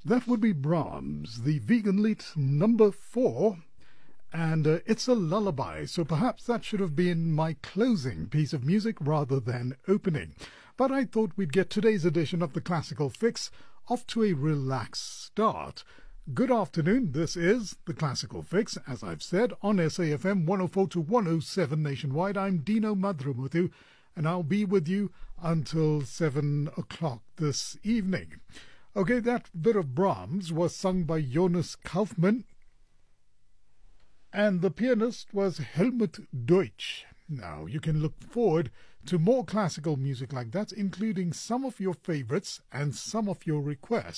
That would be Brahms, the Wiegenlied number 4, and it's a lullaby, so perhaps that should have been my closing piece of music rather than opening. But I thought we'd get today's edition of the Classical Fix off to a relaxed start. Good afternoon, this is the Classical Fix, as I've said, on SAFM 104 to 107 nationwide. I'm Dino Madrumuthu, and I'll be with you until 7 o'clock this evening. Okay, that bit of Brahms was sung by Jonas Kaufmann, and the pianist was Helmut Deutsch. Now, you can look forward to more classical music like that, including some of your favorites and some of your requests.